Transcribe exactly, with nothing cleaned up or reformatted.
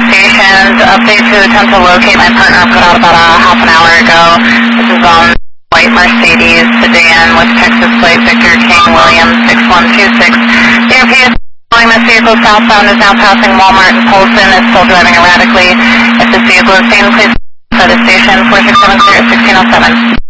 stations. Update to attempt to locate my partner put out about a half an hour ago. This is on white Mercedes sedan with Texas plate Victor King Williams six one two six. The R P is following this vehicle southbound is now passing Walmart and Polson. Is still driving erratically. If this vehicle is seen, please by the station four six seven clear at sixteen oh seven.